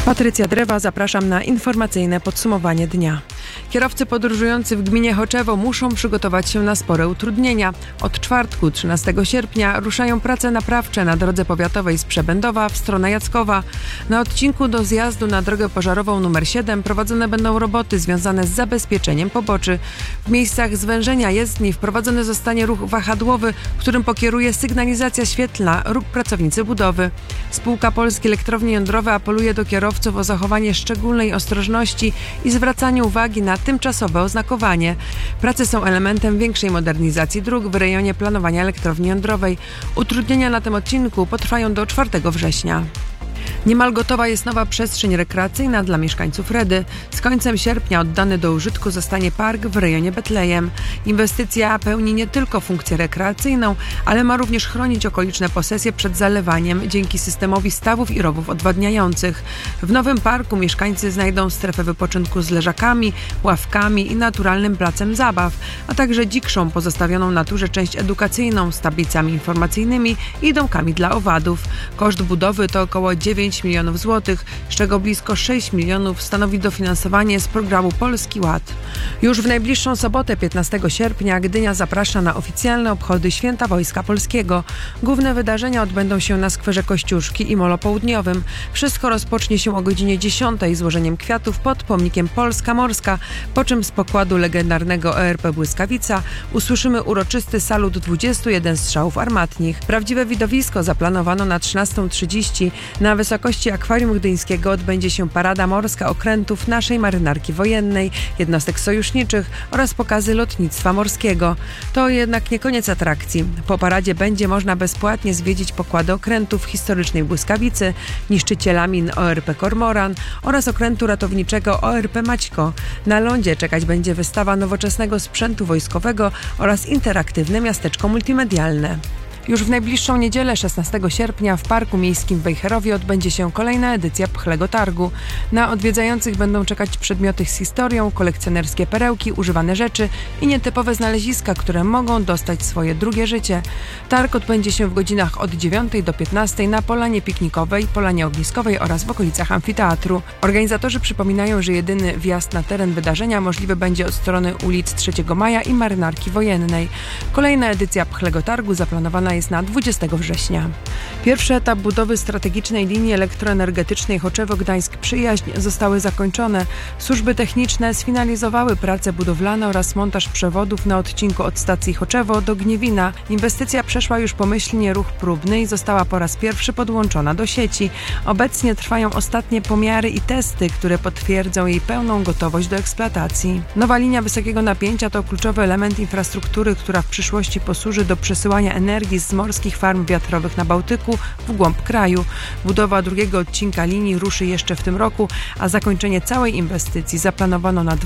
Patrycja Drewa, zapraszam na informacyjne podsumowanie dnia. Kierowcy podróżujący w gminie Choczewo muszą przygotować się na spore utrudnienia. Od czwartku, 13 sierpnia, ruszają prace naprawcze na drodze powiatowej z Przebędowa w stronę Jackowa. Na odcinku do zjazdu na drogę pożarową nr 7 prowadzone będą roboty związane z zabezpieczeniem poboczy. W miejscach zwężenia jezdni wprowadzony zostanie ruch wahadłowy, którym pokieruje sygnalizacja świetlna lub pracownicy budowy. Spółka Polskie Elektrownie Jądrowe apeluje do kierowców o zachowanie szczególnej ostrożności i zwracanie uwagi na tymczasowe oznakowanie. Prace są elementem większej modernizacji dróg w rejonie planowania elektrowni jądrowej. Utrudnienia na tym odcinku potrwają do 4 września. Niemal gotowa jest nowa przestrzeń rekreacyjna dla mieszkańców Redy. Z końcem sierpnia oddany do użytku zostanie park w rejonie Betlejem. Inwestycja pełni nie tylko funkcję rekreacyjną, ale ma również chronić okoliczne posesje przed zalewaniem dzięki systemowi stawów i rowów odwadniających. W nowym parku mieszkańcy znajdą strefę wypoczynku z leżakami, ławkami i naturalnym placem zabaw, a także dzikszą pozostawioną naturze część edukacyjną z tablicami informacyjnymi i domkami dla owadów. Koszt budowy to około 9 milionów złotych, z czego blisko 6 milionów stanowi dofinansowanie z programu Polski Ład. Już w najbliższą sobotę, 15 sierpnia, Gdynia zaprasza na oficjalne obchody Święta Wojska Polskiego. Główne wydarzenia odbędą się na skwerze Kościuszki i Molo Południowym. Wszystko rozpocznie się o godzinie 10 złożeniem kwiatów pod pomnikiem Polska Morska, po czym z pokładu legendarnego ORP Błyskawica usłyszymy uroczysty salut 21 strzałów armatnich. Prawdziwe widowisko zaplanowano na 13:30. Na wysokości Akwarium Gdyńskiego odbędzie się parada morska okrętów naszej marynarki wojennej, jednostek sojuszniczych oraz pokazy lotnictwa morskiego. To jednak nie koniec atrakcji. Po paradzie będzie można bezpłatnie zwiedzić pokłady okrętów historycznej Błyskawicy, niszczyciela min ORP Kormoran oraz okrętu ratowniczego ORP Maćko. Na lądzie czekać będzie wystawa nowoczesnego sprzętu wojskowego oraz interaktywne miasteczko multimedialne. Już w najbliższą niedzielę, 16 sierpnia, w Parku Miejskim w Wejherowie odbędzie się kolejna edycja Pchlego Targu. Na odwiedzających będą czekać przedmioty z historią, kolekcjonerskie perełki, używane rzeczy i nietypowe znaleziska, które mogą dostać swoje drugie życie. Targ odbędzie się w godzinach od 9 do 15 na polanie piknikowej, polanie ogniskowej oraz w okolicach amfiteatru. Organizatorzy przypominają, że jedyny wjazd na teren wydarzenia możliwy będzie od strony ulic 3 Maja i Marynarki Wojennej. Kolejna edycja Pchlego Targu zaplanowana jest na 20 września. Pierwszy etap budowy strategicznej linii elektroenergetycznej Choczewo-Gdańsk-Przyjaźń zostały zakończone. Służby techniczne sfinalizowały prace budowlane oraz montaż przewodów na odcinku od stacji Choczewo do Gniewina. Inwestycja przeszła już pomyślnie ruch próbny i została po raz pierwszy podłączona do sieci. Obecnie trwają ostatnie pomiary i testy, które potwierdzą jej pełną gotowość do eksploatacji. Nowa linia wysokiego napięcia to kluczowy element infrastruktury, która w przyszłości posłuży do przesyłania energii z morskich farm wiatrowych na Bałtyku w głąb kraju. Budowa drugiego odcinka linii ruszy jeszcze w tym roku, a zakończenie całej inwestycji zaplanowano na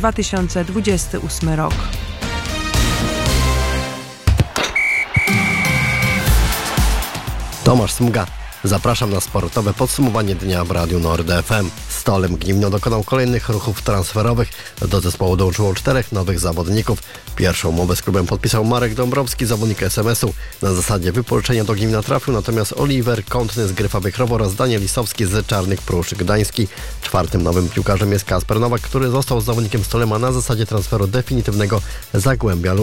2028 rok. Tomasz Smuga. Zapraszam na sportowe podsumowanie dnia w Radiu Nord FM. Stolem Gniewno dokonał kolejnych ruchów transferowych. Do zespołu dołączyło 4 nowych zawodników. Pierwszą umowę z klubem podpisał Marek Dąbrowski, zawodnik SMS-u. Na zasadzie wypożyczenia do Gniewna trafił natomiast Oliver Kątny z Gryfa Wejherowo oraz Daniel Lisowski z Czarnych Pruszcz Gdański. 4. nowym piłkarzem jest Kasper Nowak, który został zawodnikiem Stolema na zasadzie transferu definitywnego Zagłębia